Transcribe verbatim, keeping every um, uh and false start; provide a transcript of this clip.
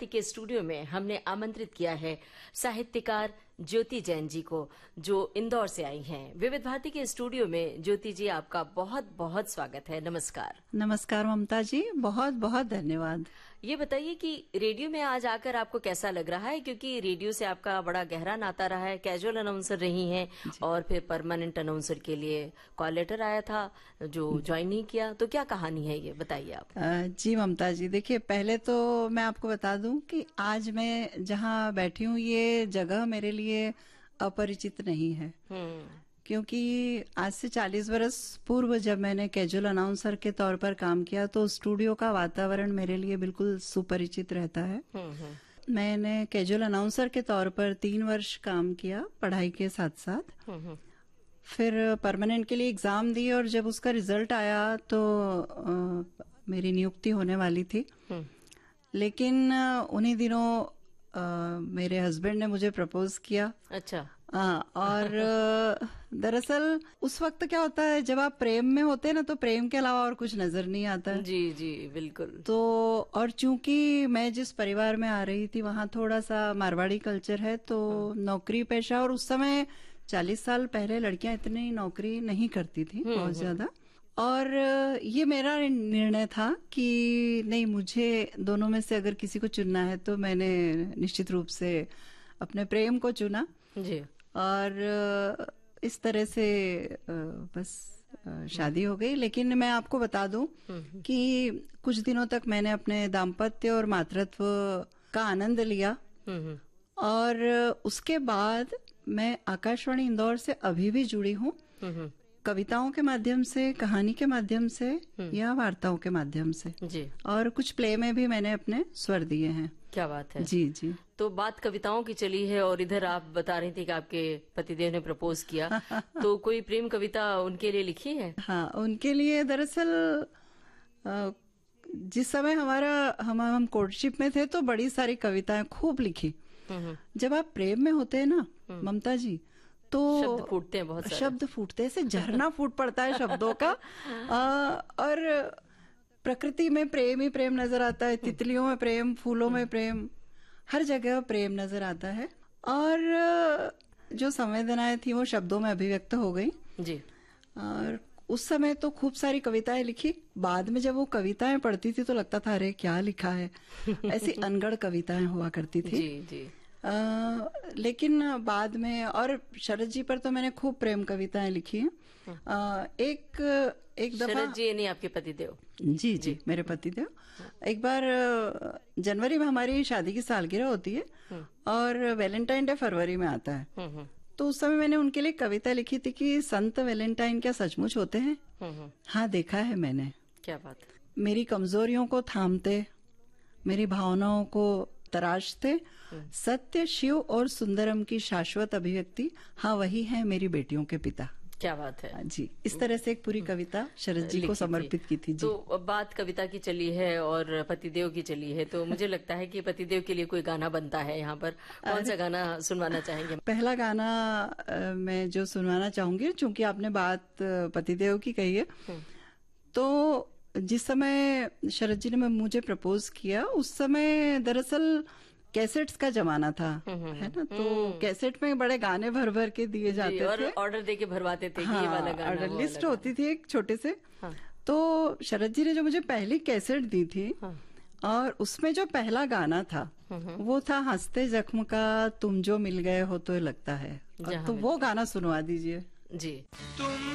भारती के स्टूडियो में हमने आमंत्रित किया है साहित्यकार ज्योति जैन जी को, जो इंदौर से आई हैं। विविध भारती के स्टूडियो में ज्योति जी, आपका बहुत बहुत स्वागत है। नमस्कार। नमस्कार ममता जी, बहुत बहुत धन्यवाद। ये बताइए कि रेडियो में आज आकर आपको कैसा लग रहा है, क्योंकि रेडियो से आपका बड़ा गहरा नाता रहा है। कैजुअल अनाउंसर रही हैं और फिर परमानेंट अनाउंसर के लिए कॉल लेटर आया था जो ज्वाइन नहीं किया, तो क्या कहानी है ये बताइए आप। जी ममता जी, देखिए पहले तो मैं आपको बता दूं कि आज मैं जहां बैठी हूं ये जगह मेरे लिए अपरिचित नहीं है, क्योंकि आज से चालीस वर्ष पूर्व जब मैंने कैजुअल अनाउंसर के तौर पर काम किया तो स्टूडियो का वातावरण मेरे लिए बिल्कुल सुपरिचित रहता है। मैंने कैजुअल अनाउंसर के तौर पर तीन वर्ष काम किया पढ़ाई के साथ साथ, फिर परमानेंट के लिए एग्जाम दी और जब उसका रिजल्ट आया तो आ, मेरी नियुक्ति होने वाली थी। लेकिन उन्हीं दिनों आ, मेरे हस्बैंड ने मुझे प्रपोज किया। अच्छा। हाँ, और दरअसल उस वक्त क्या होता है, जब आप प्रेम में होते हैं ना तो प्रेम के अलावा और कुछ नजर नहीं आता है। जी जी बिल्कुल। तो और चूंकि मैं जिस परिवार में आ रही थी वहां थोड़ा सा मारवाड़ी कल्चर है, तो नौकरी पेशा, और उस समय चालीस साल पहले लड़कियां इतनी नौकरी नहीं करती थी बहुत ज्यादा। और ये मेरा निर्णय था कि नहीं, मुझे दोनों में से अगर किसी को चुनना है तो मैंने निश्चित रूप से अपने प्रेम को चुना जी। और इस तरह से बस शादी हो गई। लेकिन मैं आपको बता दूं कि कुछ दिनों तक मैंने अपने दाम्पत्य और मातृत्व का आनंद लिया, और उसके बाद मैं आकाशवाणी इंदौर से अभी भी जुड़ी हूँ, कविताओं के माध्यम से, कहानी के माध्यम से या वार्ताओं के माध्यम से जी। और कुछ प्ले में भी मैंने अपने स्वर दिए हैं। क्या बात है। जी जी। तो बात कविताओं की चली है और इधर आप बता रही थी कि आपके पतिदेव ने प्रपोज किया, तो कोई प्रेम कविता उनके लिए लिखी है? हाँ, उनके लिए दरअसल जिस समय हमारा हम हम कोर्टशिप में थे तो बड़ी सारी कविताएं खूब लिखी। जब आप प्रेम में होते हैं ना ममता जी, तो शब्द फूटते हैं, बहुत सारे शब्द फूटते हैं, ऐसे झरना फूट पड़ता है शब्दों का। आ, और प्रकृति में प्रेम ही प्रेम नजर आता है, तितलियों में प्रेम, फूलों में प्रेम, हर जगह प्रेम नजर आता है। और जो संवेदनाएं थी वो शब्दों में अभिव्यक्त हो गई जी। और उस समय तो खूब सारी कविताएं लिखी। बाद में जब वो कविताएं पढ़ती थी तो लगता था अरे क्या लिखा है, ऐसी अनगढ़ कविताएं हुआ करती थी जी जी। आ, लेकिन बाद में, और शरद जी पर तो मैंने खूब प्रेम कविताएं लिखी हैं। आ, एक एक दफा शरद जी नहीं आपके पतिदेव? जी, जी जी मेरे पतिदेव। एक बार जनवरी में हमारी शादी की सालगिरह होती है और वैलेंटाइन डे फरवरी में आता है, तो उस समय मैंने उनके लिए कविता लिखी थी कि संत वैलेंटाइन क्या सचमुच होते हैं? हाँ, देखा है मैंने। क्या बात। मेरी कमजोरियों को थामते, मेरी भावनाओं को तराशते, सत्य, शिव और सुंदरम की शाश्वत अभिव्यक्ति, हाँ वही है मेरी बेटियों के पिता। क्या बात है जी। इस तरह से एक पूरी कविता शरद जी को समर्पित की थी जी। तो बात कविता की चली है और पतिदेव की चली है, तो मुझे लगता है कि पतिदेव के लिए कोई गाना बनता है यहाँ पर। कौन सा गाना सुनवाना चाहेंगे? पहला गाना मैं जो सुनवाना चाहूंगी, चूंकि आपने बात पतिदेव की कही है, तो जिस समय शरद जी ने मुझे प्रपोज किया उस समय दरअसल कैसेट्स का जमाना था, है ना, तो कैसेट में बड़े गाने भर भर के दिए जाते और थे, ऑर्डर देके भरवाते थे। हाँ, ये वाला गाना, ऑर्डर लिस्ट होती थी एक छोटे से। हाँ। तो शरद जी ने जो मुझे पहली कैसेट दी थी, हाँ। और उसमें जो पहला गाना था वो था हंसते जख्म का तुम जो मिल गए हो तो लगता है, तो वो गाना सुनवा दीजिए जी।